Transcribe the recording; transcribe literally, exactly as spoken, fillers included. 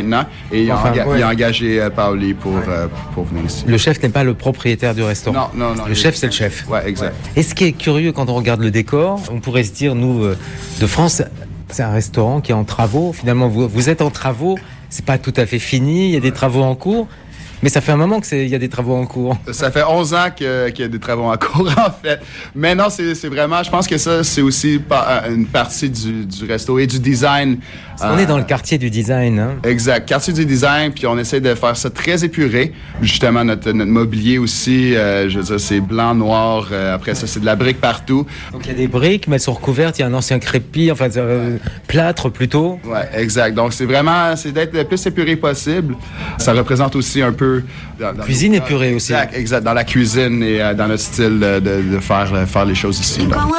maintenant. Et il, Enfin, a, enga- ouais. il a engagé euh, Paoli pour, ouais. euh, pour venir ici. Le chef n'est pas le propriétaire du restaurant. Non, non, non. Le chef, c'est le chef. Ouais, exact. Et ce qui est curieux quand on regarde le décor, on pourrait se dire, nous, euh, de France, c'est un restaurant qui est en travaux. Finalement, vous, vous êtes en travaux. C'est pas tout à fait fini. Il y a des travaux en cours. Mais ça fait un moment qu'il y a des travaux en cours. Ça fait onze ans que, qu'il y a des travaux en cours, en fait. Mais non, c'est, c'est vraiment... Je pense que ça, c'est aussi pas, une partie du, du resto et du design. Parce qu'on euh, est dans le quartier du design. Hein? Exact. Quartier du design, puis on essaie de faire ça très épuré. Justement, notre, notre mobilier aussi, euh, je veux dire, c'est blanc, noir. Euh, après ça, c'est de la brique partout. Donc, il y a des briques, mais elles sont recouvertes. Il y a un ancien crépi, enfin, euh, plâtre plutôt. Ouais, exact. Donc, c'est vraiment... C'est d'être le plus épuré possible. Ça représente aussi un peu... Dans, dans cuisine nos... épurée aussi. Exact, exact. Dans la cuisine et euh, dans notre style de, de, de faire, faire les choses ici.